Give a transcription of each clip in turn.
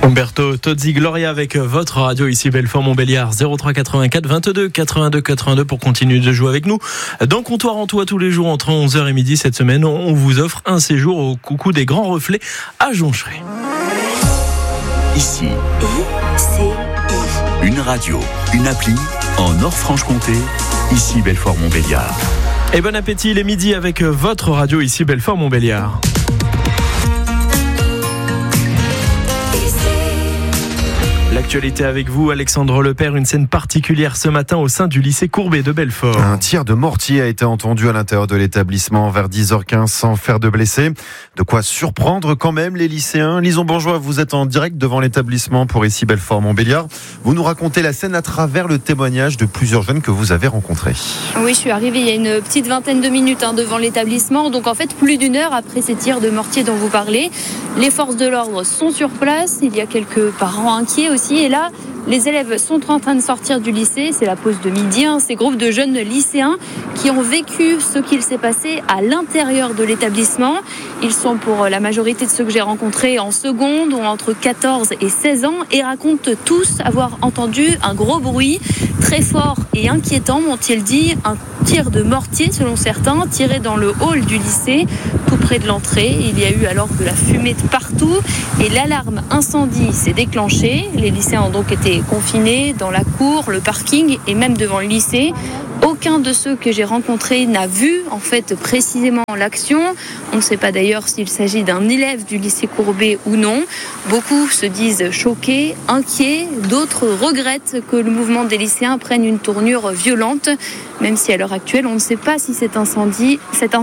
Umberto Tozzi, Gloria avec votre radio ici Belfort-Montbéliard 03 84 22 82 82 pour continuer de jouer avec nous. Dans Comptoir en Toit tous les jours entre 11h et midi cette semaine, on vous offre un séjour au Coucou des Grands Reflets à Joncheray. Ici, une radio, une appli en Nord-Franche-Comté, ici Belfort-Montbéliard. Et bon appétit, il est midi avec votre radio ici Belfort-Montbéliard. L'actualité avec vous, Alexandre Lepère, une scène particulière ce matin au sein du lycée Courbet de Belfort. Un tir de mortier a été entendu à l'intérieur de l'établissement vers 10h15 sans faire de blessés. De quoi surprendre quand même les lycéens. Lison Bourgeois, vous êtes en direct devant l'établissement pour ici Belfort-Montbéliard. Vous nous racontez la scène à travers le témoignage de plusieurs jeunes que vous avez rencontrés. Oui, je suis arrivée il y a une petite vingtaine de minutes devant l'établissement. Donc en fait, plus d'une heure après ces tirs de mortier dont vous parlez. Les forces de l'ordre sont sur place. Il y a quelques parents inquiets aussi. Et là, les élèves sont en train de sortir du lycée. C'est la pause de midi. Ces groupes de jeunes lycéens qui ont vécu ce qu'il s'est passé à l'intérieur de l'établissement. Ils sont pour la majorité de ceux que j'ai rencontrés en seconde, ont entre 14 et 16 ans et racontent tous avoir entendu un gros bruit très fort et inquiétant, m'ont-ils dit. Un tir de mortier, selon certains, tiré dans le hall du lycée, tout près de l'entrée. Il y a eu alors de la fumée de partout et l'alarme incendie s'est déclenchée. Les lycéens ont donc été confinés dans la cour, le parking et même devant le lycée. Aucun de ceux que j'ai rencontrés n'a vu en fait précisément l'action. On ne sait pas d'ailleurs s'il s'agit d'un élève du lycée Courbet ou non. Beaucoup se disent choqués, inquiets. D'autres regrettent que le mouvement des lycéens prenne une tournure violente, même si à l'heure actuelle on ne sait pas si cet incident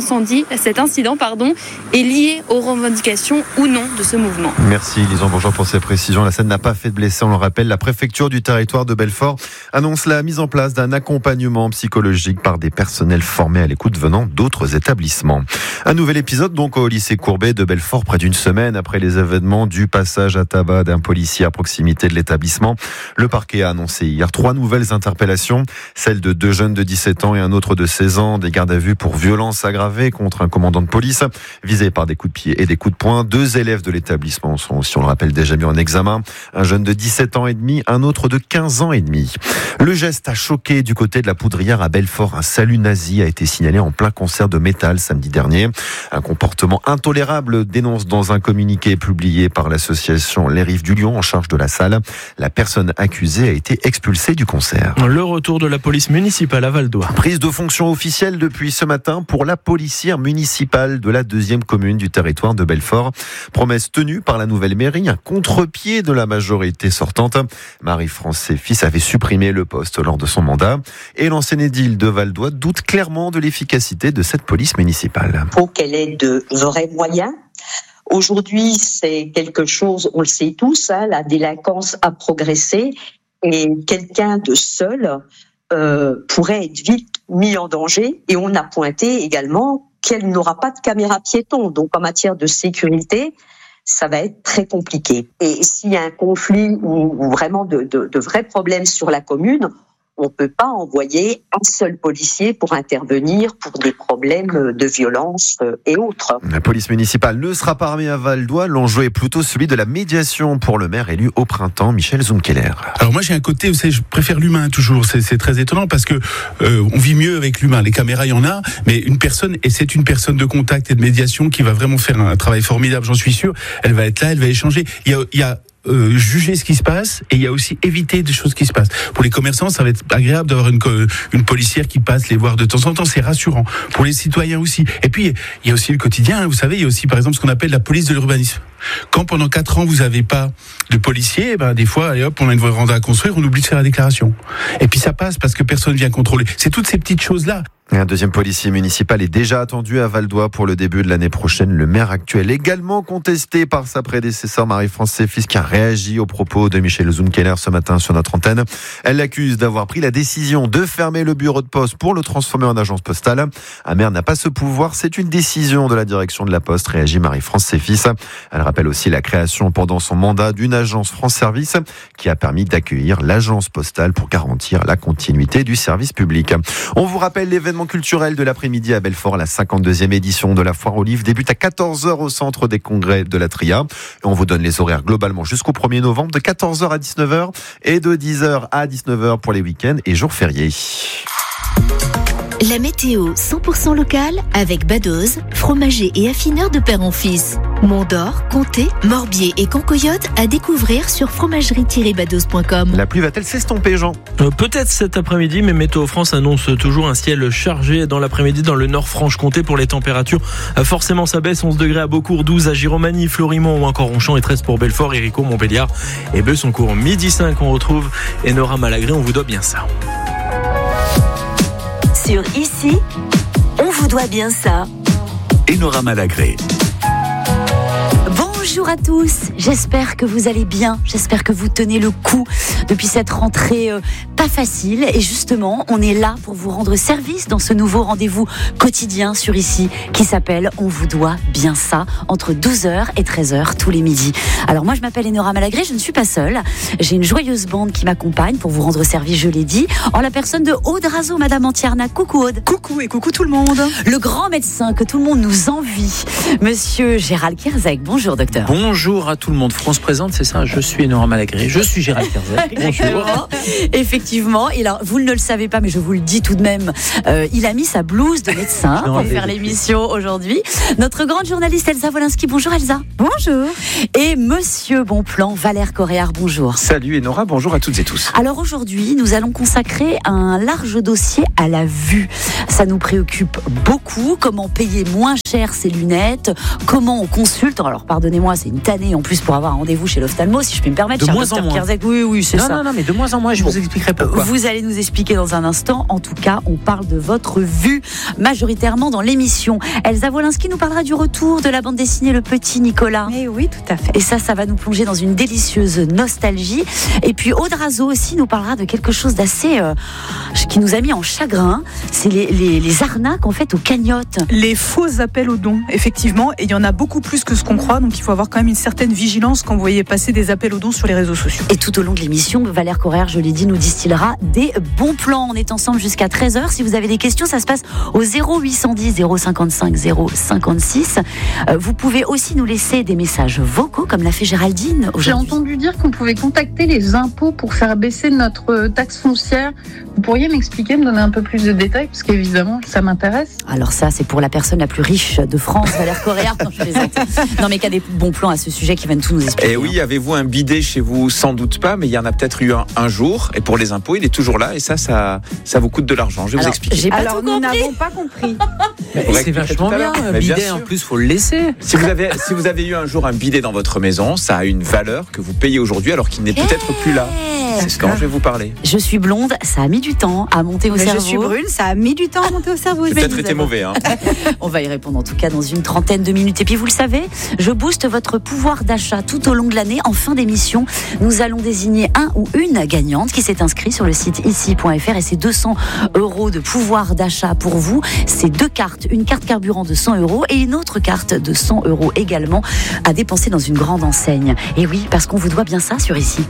est lié aux revendications ou non de ce mouvement. Merci Lison Bourgeois pour ces précisions. La scène n'a pas fait de blessés, on le rappelle. La préfecture du territoire de Belfort annonce la mise en place d'un accompagnement psychologique par des personnels formés à l'écoute venant d'autres établissements. Un nouvel épisode donc au lycée Courbet de Belfort, près d'une semaine après les événements du passage à tabac d'un policier à proximité de l'établissement. Le parquet a annoncé hier 3 nouvelles interpellations, celle de 2 jeunes de 17 ans et un autre de 16 ans, des gardes à vue pour violences aggravées contre un commandant de police, visé par des coups de pied et des coups de poing. 2 élèves de l'établissement sont aussi, on le rappelle, déjà mis en examen. Un jeune de 17 ans et demi, un autre de 15 ans et demi. Le geste a choqué du côté de la Poudrière à Belfort. Un salut nazi a été signalé en plein concert de métal samedi dernier. Un comportement intolérable dénonce dans un communiqué publié par l'association Les Rives du Lion en charge de la salle. La personne accusée a été expulsée du concert. Le retour de la police municipale à Val-d'Oie. Prise de fonction officielle depuis ce matin pour la policière municipale de la 2e commune du territoire de Belfort. Promesse tenue par la nouvelle mairie, un contre-pied de la majorité sortante. Marie-France Séfis avait supprimé le poste lors de son mandat et l'ancienne édile de Val-d'Oie doute clairement de l'efficacité de cette police municipale. Il faut qu'elle ait de vrais moyens. Aujourd'hui, c'est quelque chose, on le sait tous, la délinquance a progressé et quelqu'un de seul pourrait être vite mis en danger. Et on a pointé également qu'elle n'aura pas de caméra piéton. Donc en matière de sécurité, ça va être très compliqué. Et s'il y a un conflit ou vraiment de vrais problèmes sur la commune, on ne peut pas envoyer un seul policier pour intervenir pour des problèmes de violence et autres. La police municipale ne sera pas armée à Val-d'Oie. L'enjeu est plutôt celui de la médiation pour le maire élu au printemps, Michel Zumkeller. Alors moi j'ai un côté, vous savez, je préfère l'humain toujours. C'est très étonnant parce que on vit mieux avec l'humain. Les caméras, il y en a, mais une personne, et c'est une personne de contact et de médiation qui va vraiment faire un travail formidable, j'en suis sûr. Elle va être là, elle va échanger. Il y a juger ce qui se passe et il y a aussi éviter des choses qui se passent. Pour les commerçants, ça va être agréable d'avoir une policière qui passe les voir de temps en temps, c'est rassurant. Pour les citoyens aussi. Et puis, il y a aussi le quotidien, vous savez, il y a aussi par exemple ce qu'on appelle la police de l'urbanisme. Quand pendant 4 ans vous n'avez pas de policier, des fois, allez hop, on a une véranda à construire, on oublie de faire la déclaration. Et puis ça passe parce que personne vient contrôler. C'est toutes ces petites choses-là. Et un 2e policier municipal est déjà attendu à Val-d'Oie pour le début de l'année prochaine. Le maire actuel, également contesté par sa prédécesseur Marie-France Séfis, qui a réagi aux propos de Michel Zumkeller ce matin sur notre antenne. Elle l'accuse d'avoir pris la décision de fermer le bureau de poste pour le transformer en agence postale. Un maire n'a pas ce pouvoir, c'est une décision de la direction de la Poste, réagit Marie-France Séfis. Elle rappelle aussi la création pendant son mandat d'une agence France Service qui a permis d'accueillir l'agence postale pour garantir la continuité du service public. On vous rappelle l'événement événement culturel de l'après-midi à Belfort. La 52e édition de la Foire aux Livres débute à 14h au centre des congrès de la Tria. Et on vous donne les horaires globalement jusqu'au 1er novembre de 14h à 19h et de 10h à 19h pour les week-ends et jours fériés. La météo 100% locale avec Badoz, fromager et affineur de père en fils. Mont-d'Or, Comté, Morbier et Cancoyote à découvrir sur fromagerie-badoz.com. La pluie va-t-elle s'estomper, Jean ? Peut-être cet après-midi, mais Météo France annonce toujours un ciel chargé dans l'après-midi dans le Nord-Franche-Comté pour les températures. Forcément, ça baisse, 11 degrés à Beaucourt, 12 à Giromagny, Florimont ou encore Ronchamp et 13 pour Belfort, Héricourt, Montbéliard et Besancourt. Midi 5, on retrouve Enora Malagré, on vous doit bien ça. Sur Ici, on vous doit bien ça. Enora Malagré. Bonjour à tous, j'espère que vous allez bien, j'espère que vous tenez le coup depuis cette rentrée pas facile. Et justement, on est là pour vous rendre service dans ce nouveau rendez-vous quotidien sur Ici qui s'appelle On vous doit bien ça, entre 12h et 13h tous les midis. Alors moi je m'appelle Enora Malagré, je ne suis pas seule, j'ai une joyeuse bande qui m'accompagne pour vous rendre service, je l'ai dit, en la personne de Aude Razo, Madame Antierna. Coucou Aude. Coucou et coucou tout le monde. Le grand médecin que tout le monde nous envie, Monsieur Gérald Kierzek. Bonjour docteur. Bonjour à tout le monde. France présente, c'est ça. Je suis Enora Malagré. Je suis Gérald Kierzek. Bonjour. Effectivement. Et alors, vous ne le savez pas, mais je vous le dis tout de même. Il a mis sa blouse de médecin pour faire l'émission aujourd'hui. Notre grande journaliste Elsa Wolinski. Bonjour Elsa. Bonjour. Et Monsieur Bonplan, Valère Coréard. Bonjour. Salut Enora. Bonjour à toutes et tous. Alors aujourd'hui, nous allons consacrer un large dossier à la vue. Ça nous préoccupe beaucoup. Comment payer moins cher ses lunettes ? Comment on consulte ? Alors pardonnez-moi, c'est une tannée en plus pour avoir un rendez-vous chez l'ophtalmo, si je puis me permettre. De moins en moins. Oui, c'est ça. Non, mais de moins en moins, je vous expliquerai pourquoi. Vous allez nous expliquer dans un instant. En tout cas, on parle de votre vue majoritairement dans l'émission. Elsa Wolinski nous parlera du retour de la bande dessinée Le Petit Nicolas. Et oui, tout à fait. Et ça va nous plonger dans une délicieuse nostalgie. Et puis Aude Razo aussi nous parlera de quelque chose d'assez qui nous a mis en chagrin. C'est les arnaques en fait aux cagnottes. Les faux appels aux dons, effectivement. Et il y en a beaucoup plus que ce qu'on croit. Donc il faut avoir quand même une certaine vigilance quand vous voyez passer des appels aux dons sur les réseaux sociaux. Et tout au long de l'émission, Valère Coréard, je l'ai dit, nous distillera des bons plans. On est ensemble jusqu'à 13h. Si vous avez des questions, ça se passe au 0810 055 056. Vous pouvez aussi nous laisser des messages vocaux, comme l'a fait Géraldine aujourd'hui. J'ai entendu dire qu'on pouvait contacter les impôts pour faire baisser notre taxe foncière. Vous pourriez m'expliquer, me donner un peu plus de détails, parce qu'évidemment, ça m'intéresse. Alors ça, c'est pour la personne la plus riche de France, Valère Coréard. Non, je plaisante. Non, mais qu'il y a des bons plans à ce sujet qui viennent tout nous expliquer. Et oui, avez-vous un bidet chez vous ? Sans doute pas, mais il y en a peut-être eu un jour. Et pour les impôts, il est toujours là. Et ça vous coûte de l'argent. Je vais vous expliquer. Alors, nous n'avons pas compris. C'est vachement bien. Un bidet, en plus, faut le laisser. Si vous avez eu un jour un bidet dans votre maison, ça a une valeur que vous payez aujourd'hui, alors qu'il n'est peut-être plus là. C'est ce dont je vais vous parler. Je suis blonde, ça a mis du temps à monter au cerveau. Je suis brune, ça a mis du temps à monter au cerveau. J'ai peut-être été mauvais. On va y répondre en tout cas dans une trentaine de minutes. Et puis vous le savez, je booste votre pouvoir d'achat tout au long de l'année. En fin d'émission, nous allons désigner un ou une gagnante qui s'est inscrite sur le site ici.fr et c'est 200 € de pouvoir d'achat pour vous. C'est 2 cartes, une carte carburant de 100 € et une autre carte de 100 € également à dépenser dans une grande enseigne. Et oui, parce qu'on vous doit bien ça sur Ici.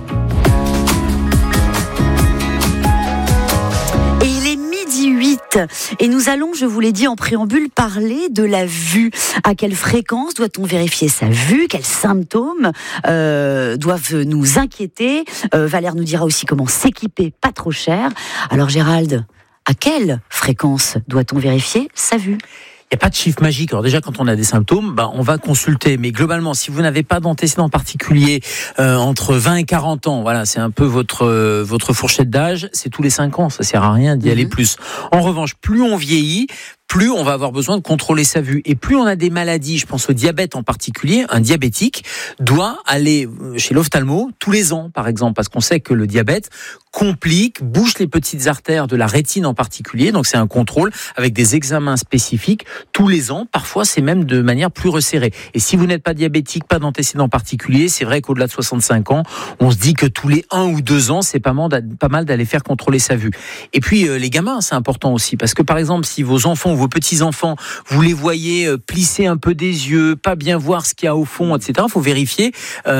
Et nous allons, je vous l'ai dit en préambule, parler de la vue. À quelle fréquence doit-on vérifier sa vue ? Quels symptômes doivent nous inquiéter ? Valère nous dira aussi comment s'équiper pas trop cher. Alors Gérald, à quelle fréquence doit-on vérifier sa vue ? Il n'y a pas de chiffre magique. Alors déjà, quand on a des symptômes, on va consulter. Mais globalement, si vous n'avez pas d'antécédents particuliers entre 20 et 40 ans, voilà, c'est un peu votre fourchette d'âge, c'est tous les 5 ans. Ça sert à rien d'y aller plus. En revanche, plus on vieillit, plus on va avoir besoin de contrôler sa vue. Et plus on a des maladies, je pense au diabète en particulier, un diabétique doit aller chez l'ophtalmo tous les ans, par exemple, parce qu'on sait que le diabète complique, bouche les petites artères de la rétine en particulier. Donc c'est un contrôle avec des examens spécifiques tous les ans. Parfois, c'est même de manière plus resserrée. Et si vous n'êtes pas diabétique, pas d'antécédents particuliers, c'est vrai qu'au-delà de 65 ans, on se dit que tous les 1 ou 2 ans, c'est pas mal d'aller faire contrôler sa vue. Et puis, les gamins, c'est important aussi. Parce que, par exemple, si vos enfants ou vos petits-enfants, vous les voyez plisser un peu des yeux, pas bien voir ce qu'il y a au fond, etc. Il faut vérifier,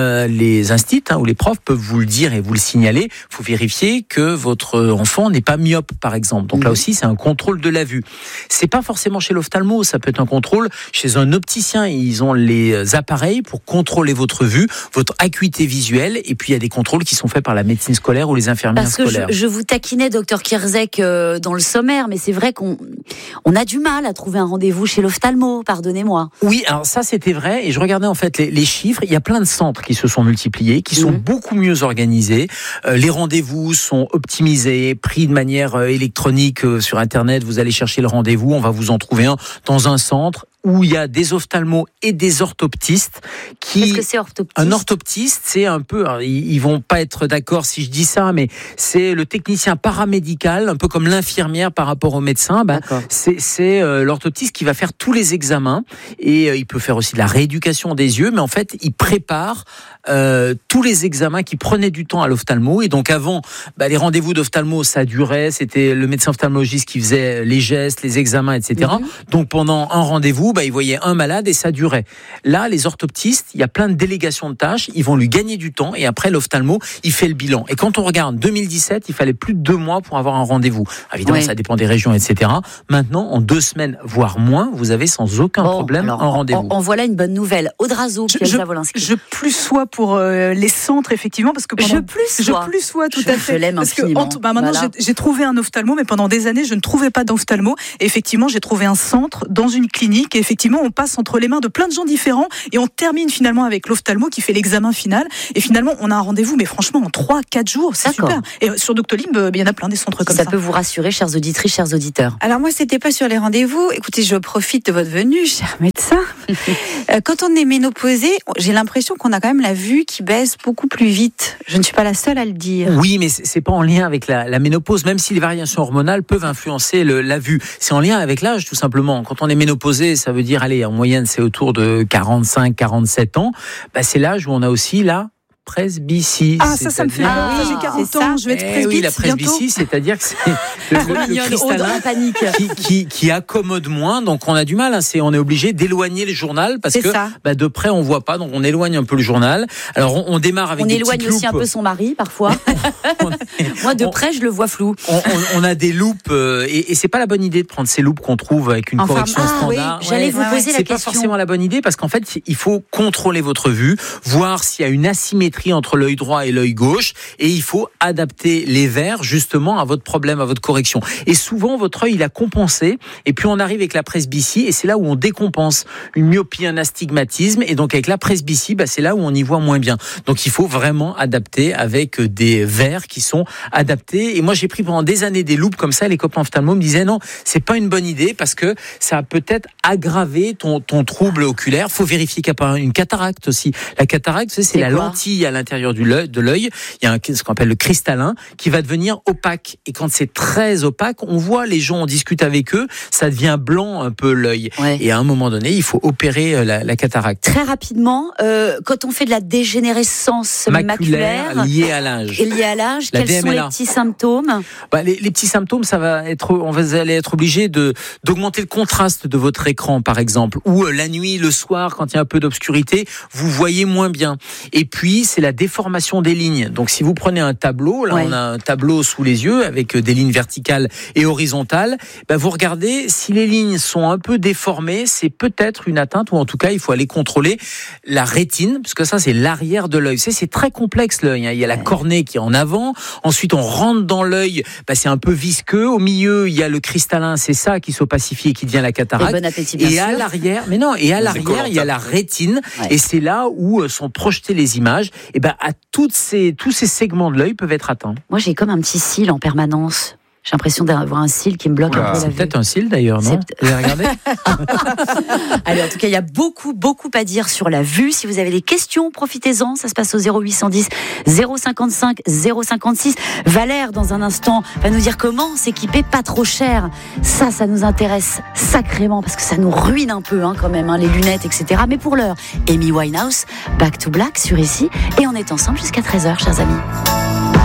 les instituts ou les profs peuvent vous le dire et vous le signaler, il faut vérifier que votre enfant n'est pas myope, par exemple. Donc là aussi, c'est un contrôle de la vue. C'est pas forcément chez l'ophtalmo, ça peut être un contrôle chez un opticien. Ils ont les appareils pour contrôler votre vue, votre acuité visuelle, et puis il y a des contrôles qui sont faits par la médecine scolaire ou les infirmières scolaires. Parce que je vous taquinais, docteur Kierzek, dans le sommaire, mais c'est vrai qu'on a du mal à trouver un rendez-vous chez l'ophtalmo, pardonnez-moi. Oui, alors ça c'était vrai, et je regardais en fait les chiffres, il y a plein de centres qui se sont multipliés, qui sont beaucoup mieux organisés, les rendez-vous sont optimisés, pris de manière électronique sur Internet, vous allez chercher le rendez-vous, on va vous en trouver un dans un centre où il y a des ophtalmos et des orthoptistes Qu'est-ce que c'est orthoptiste ? Un orthoptiste, c'est un peu, alors, ils vont pas être d'accord si je dis ça, mais c'est le technicien paramédical, un peu comme l'infirmière par rapport au médecin. C'est l'orthoptiste qui va faire tous les examens et il peut faire aussi de la rééducation des yeux, mais en fait, il prépare tous les examens qui prenaient du temps à l'ophtalmo. Et donc avant, les rendez-vous d'ophtalmo, ça durait, c'était le médecin ophtalmologiste qui faisait les gestes, les examens, etc. Donc pendant un rendez-vous, il voyait un malade et ça durait. Là, les orthoptistes, il y a plein de délégations de tâches, ils vont lui gagner du temps et après l'ophtalmo, il fait le bilan. Et quand on regarde 2017, il fallait plus de 2 mois pour avoir un rendez-vous. Évidemment, ça dépend des régions, etc. Maintenant, en 2 semaines, voire moins, vous avez sans aucun problème un rendez-vous. En voilà une bonne nouvelle. Audrazo, Piazza Wolinski. Je plus sois pour les centres, effectivement, parce que je plus sois tout à fait. Je l'aime infiniment. Maintenant, j'ai trouvé un ophtalmo, mais pendant des années, je ne trouvais pas d'ophtalmo. Et effectivement, j'ai trouvé un centre dans une clinique. Et effectivement, on passe entre les mains de plein de gens différents et on termine finalement avec l'ophtalmo qui fait l'examen final. Et finalement, on a un rendez-vous, mais franchement, en 3-4 jours, c'est super. Et sur Doctolib, il y en a plein des centres comme ça. Ça peut vous rassurer, chères auditrices, chers auditeurs. Alors moi, c'était pas sur les rendez-vous. Écoutez, je profite de votre venue, cher médecin. Quand on est ménopausé, j'ai l'impression qu'on a quand même la vue qui baisse beaucoup plus vite. Je ne suis pas la seule à le dire. Oui, mais c'est pas en lien avec la ménopause, même si les variations hormonales peuvent influencer la vue. C'est en lien avec l'âge, tout simplement. Quand on est ménopausé, ça veut dire, en moyenne, c'est autour de 45-47 ans. C'est l'âge où on a aussi presbytie. Ah, ça me fait peur. J'ai 40 ans, je vais être presbytie. Oui, la presbytie, c'est-à-dire que c'est le cristallin qui accommode moins, donc on a du mal. On est obligé d'éloigner le journal parce que de près on voit pas, donc on éloigne un peu le journal. Alors on démarre avec des petites loupes. On éloigne aussi un peu son mari parfois. Moi de près je le vois flou. On a des loupes et c'est pas la bonne idée de prendre ces loupes qu'on trouve avec une correction standard. Oui, j'allais vous poser la question. C'est pas forcément la bonne idée parce qu'en fait il faut contrôler votre vue, voir s'il y a une asymétrie entre l'œil droit et l'œil gauche, et il faut adapter les verres justement à votre problème, à votre correction. Et souvent votre œil il a compensé, et puis on arrive avec la presbytie, et c'est là où on décompense une myopie, un astigmatisme, et donc avec la presbytie, c'est là où on y voit moins bien. Donc il faut vraiment adapter avec des verres qui sont adaptés. Et moi j'ai pris pendant des années des loupes comme ça, les copains ophtalmos me disaient non, c'est pas une bonne idée parce que ça a peut-être aggravé ton trouble oculaire. Faut vérifier qu'il n'y a pas une cataracte aussi. La cataracte, c'est la lentille à l'intérieur de l'œil. Il y a ce qu'on appelle le cristallin qui va devenir opaque. Et quand c'est très opaque, on voit les gens, on discute avec eux, ça devient blanc un peu l'œil. Et à un moment donné, il faut opérer la cataracte. Très rapidement, quand on fait de la dégénérescence maculaire liée à l'âge. Quels sont les petits symptômes ? Les petits symptômes, on va aller être obligé d'augmenter le contraste de votre écran, par exemple, ou la nuit, le soir, quand il y a un peu d'obscurité, vous voyez moins bien. Et puis, c'est la déformation des lignes. Donc, si vous prenez un tableau, là, on a un tableau sous les yeux avec des lignes verticales et horizontales. Vous regardez, si les lignes sont un peu déformées, c'est peut-être une atteinte, ou en tout cas, il faut aller contrôler la rétine, parce que ça, c'est l'arrière de l'œil. C'est très complexe, l'œil. Il y a la cornée qui est en avant. Ensuite, on rentre dans l'œil. C'est un peu visqueux. Au milieu, il y a le cristallin. C'est ça qui s'opacifie et qui devient la cataracte. Bon appétit, bien sûr. À l'arrière, il y a la rétine. Et c'est là où sont projetées les images. Et à tous ces segments de l'œil peuvent être atteints. Moi, j'ai comme un petit cil en permanence. J'ai l'impression d'avoir un cil qui me bloque un peu la vue. C'est peut-être un cil d'ailleurs, non ? Vous avez regardé ? Allez, en tout cas, il y a beaucoup à dire sur la vue. Si vous avez des questions, profitez-en. Ça se passe au 0810 055 056. Valère, dans un instant, va nous dire comment s'équiper pas trop cher. Ça nous intéresse sacrément parce que ça nous ruine un peu quand même, les lunettes, etc. Mais pour l'heure, Amy Winehouse, Back to Black sur ici. Et on est ensemble jusqu'à 13h, chers amis.